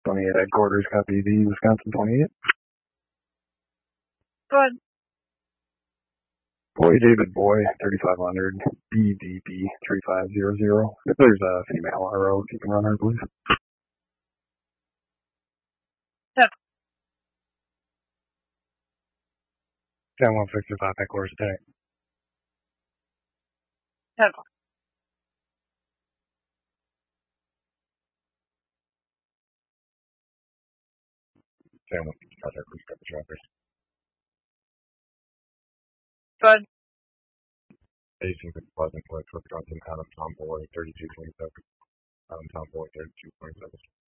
28 headquarters, copy the Wisconsin 28. Go ahead. Boy David Boy, 3500, BDB 3500. If there's a female RO, if you can run her, please. Yep. 165 headquarters attack. Yep. 165 headquarters, got the traffic. Go ahead. 18 Pleasant Place, Wisconsin, Adam Tomboy, 3227. Adam Tomboy, 3227.